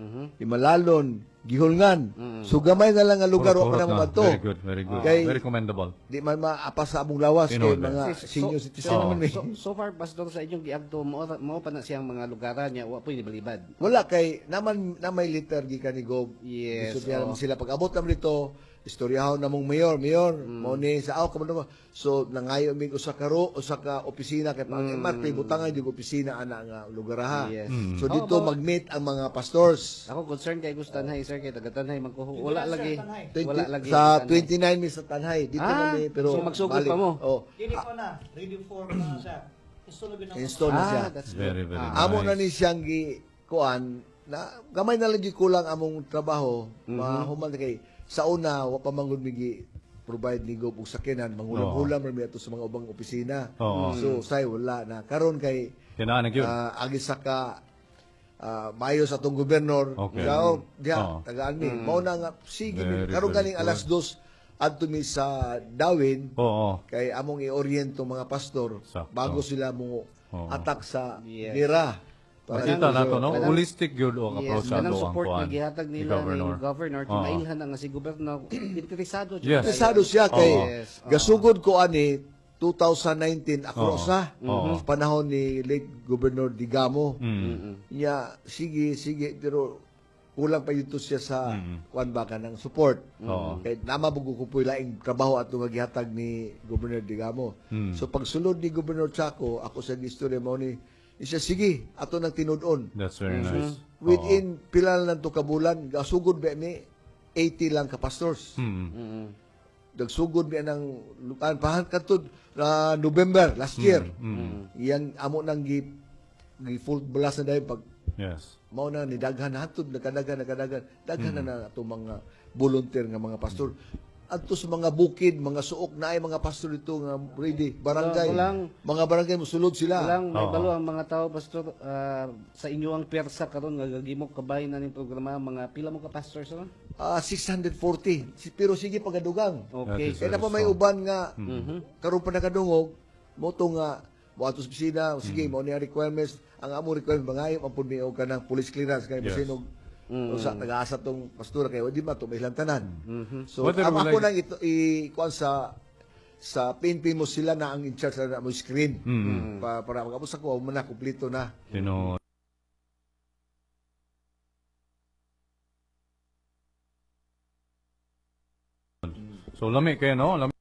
Himalalon, Gihulngan. So gamay na lang ang lugar wa pa na mga to. Very good, very good. Kay- Very commendable. Di man maapas sa among lawas kay Tinood, mga senior citizen naman may. So far, Pastor, sa inyong giagto, mo pa na siyang mga lugaran niya, wa po balibad. Wala kay naman na may liturgy ka ni Gob. Yes, Gusto niya oo. naman sila pag-abot naman dito, istoryahon na mong mayor, mo ni sa ako mo. So nangayo mig usa ka opisina kay pang Marte butangan yung opisina ana nga lugar ha. Yes. So dito mag-meet ang mga pastors. Ako concern kay Gustanhay, sir, kay taga-Tanhay magkuho. Wala lagi. 20 Wala lagi. sa Tanhay. 29 minutes sa Tanhay dito kami pero so magsugod balik. pa mo? Oh, Dili ko na, ready for na siya. Install na install na siya. That's good. Very, very nice. Amo na ni siyang kuan na gamay na lang kulang among trabaho mahuman kay sa una wa pa mangud migi provide ni Gob og sakyanan mangulam-ulam mi ato sa mga ubang opisina. Oo. So say wala na karon kay Kinaanak yun. agi sa ka mayo sa atong gobernador Okay. daw diha Oo. tagaan mi mao na nga sige mi Very, karon very ganing alas 2 adto mi sa Dawin Oo. kay among i-oriento mga pastor Sakto. bago sila mo Oo. atak sa Yes. gira. Makita na to, no? Kanang- Holistic yun o approach sa kanang to ang support kuan. na gihatag ni nila Governor. ni Governor, Oo. kinailhan na nga si Governor, interesado. Yes. Interesado siya kay Oo. Yes. gasugod ko ani 2019 ako Oo. sa Oo. panahon ni late Governor Digamo. Mm. Niya sige pero kulang pa yun to siya sa kuan ba ka ng support. Oo. Kay namabugo ko po laing trabaho at nga gihatag ni Governor Digamo. Mm. So pagsulod ni Governor Chaco, ako sa istorya mo ni siya sige ato nang tinud-on. That's very nice. Within pila lang to kabulan, gasugod ba mi 80 lang ka pastors. Mm. Dagsugod mi ng lukan pahan kadtod na November last year. Iyang amo nang gi full blast na dahil pag Yes. mao na ni daghan hatod nakadagan daghan na ato mga volunteer nga mga pastor adto sa mga bukid mga suok na ay mga pastor dito nga ready barangay Walang- mga barangay mosulod sila Walang may Oo. balo ang mga tao, Pastor, sa inyong persa karon nga gagimok kabay na ning programa, mga pila mo ka pastors ron? 640 pero sige pagadugang Okay. That is kaya na pa may uban nga karon pa nakadungog mo to nga buhatos bisina sige mo ni ang requirements ang amo requirement bangayo ang pud mi og kanang police clearance kay Yes. basinog sa nag-aasa tong pastura kay di ba to may ilang tanan so Whether ang we ako like- nang ito kuan sa PNP mo sila na ang in charge na mo screen para magapos ako mo na kumpleto na Tino. So, lami kayo, no? Lami